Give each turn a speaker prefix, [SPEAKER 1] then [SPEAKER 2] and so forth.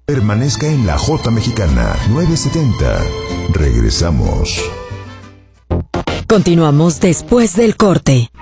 [SPEAKER 1] Permanezca en la J Mexicana 970. Regresamos.
[SPEAKER 2] Continuamos después del corte.